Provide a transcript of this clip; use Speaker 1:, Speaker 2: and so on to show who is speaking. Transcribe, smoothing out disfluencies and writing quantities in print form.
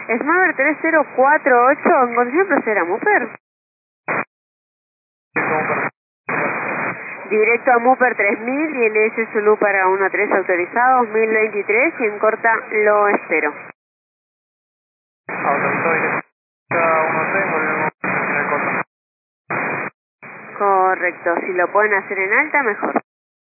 Speaker 1: Smart 3048, en condición de proceder a Muper. Directo a Muper 3000 y LS Zulu para 13 autorizados, 1023 y en corta lo espero.
Speaker 2: Autorizado directo a 13, volvemos en el corto.
Speaker 1: Correcto, si lo pueden hacer en alta, mejor.